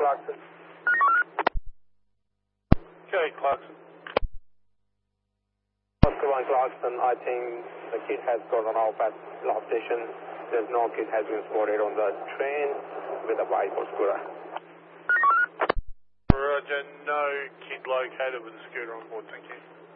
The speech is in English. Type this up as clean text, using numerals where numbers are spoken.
Clarkson. Okay, Clarkson. Oscar 1 Clarkson, I think the kid has gotten off at last station. There's no kid has been spotted on the train with a bike or scooter. Roger, no kid located with a scooter on board, thank you.